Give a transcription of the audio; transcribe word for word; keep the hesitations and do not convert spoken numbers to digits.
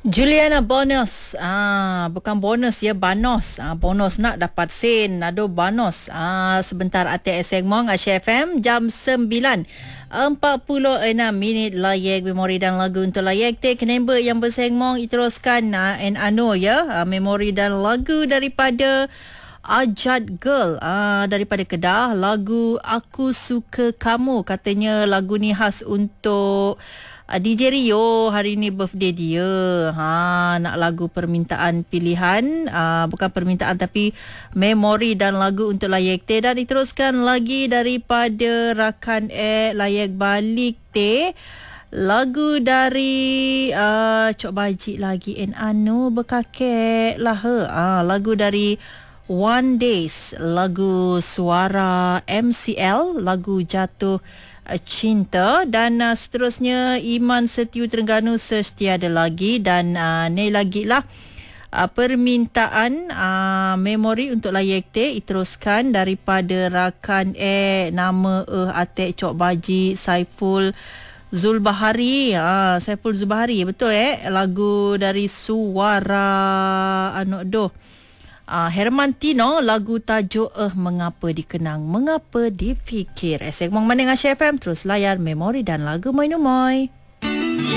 Juliana bonus. Ah, bukan bonus ya, banos. Ah, bonus nak dapat sen, nado banos. Ah, sebentar A T S Segmong Asia F M jam sembilan empat puluh enam minit layak memori dan lagu untuk layak te kenember yang bersegmong iteruskan ah, and ano ya, ah, memori dan lagu daripada Ajat Girl ah, daripada Kedah, lagu Aku Suka Kamu. Katanya lagu ni khas untuk uh, D J Rio, hari ni birthday dia. Ha, nak lagu permintaan pilihan, uh, bukan permintaan tapi memori dan lagu untuk layak te. Dan diteruskan lagi daripada rakan eh layak balik te, lagu dari uh, Cok Baji lagi en anu bekakek lah he. Ah, lagu dari One Days, lagu suara M C L, lagu Jatuh Cinta. Dan uh, seterusnya Iman Setiu Terengganu Setiada Lagi. Dan uh, ni lagi lah uh, permintaan uh, memori untuk layak te iteruskan daripada rakan eh nama eh atek Cok Baji Saiful Zulbahari. Ah, Saiful Zulbahari betul eh, lagu dari suara anu doh Uh, Herman Tino, lagu tajuk Eh Mengapa Dikenang Mengapa Dipikir. Segmen Maning Asia F M, terus layar memori dan lagu Moy Numoy.